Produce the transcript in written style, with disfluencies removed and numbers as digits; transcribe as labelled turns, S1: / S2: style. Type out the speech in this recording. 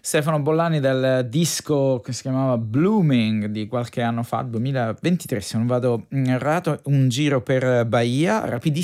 S1: Stefano Bollani del disco che si chiamava Blooming di qualche anno fa, 2023 se non vado errato, un giro per Bahia, rapidissimo.